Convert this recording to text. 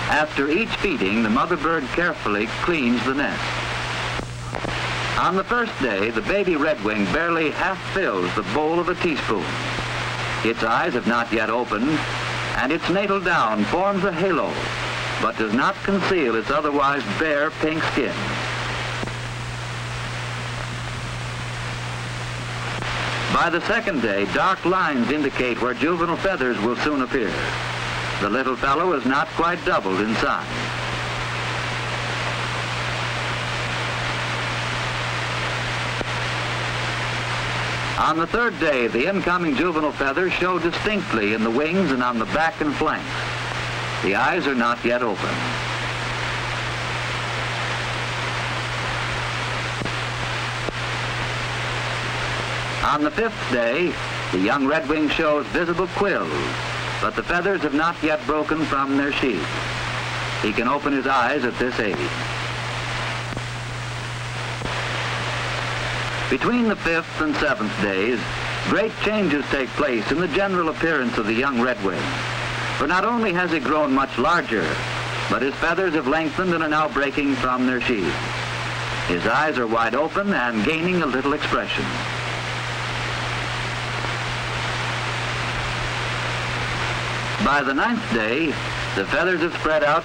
After each feeding, the mother bird carefully cleans the nest. On the first day, the baby redwing barely half fills the bowl of a teaspoon. Its eyes have not yet opened, and its natal down forms a halo, but does not conceal its otherwise bare pink skin. By the second day, dark lines indicate where juvenile feathers will soon appear. The little fellow is not quite doubled in size. On the third day, the incoming juvenile feathers show distinctly in the wings and on the back and flanks. The eyes are not yet open. On the fifth day, the young redwing shows visible quills, but the feathers have not yet broken from their sheath. He can open his eyes at this age. Between the fifth and seventh days, great changes take place in the general appearance of the young redwing. For not only has he grown much larger, but his feathers have lengthened and are now breaking from their sheath. His eyes are wide open and gaining a little expression. By the ninth day, the feathers have spread out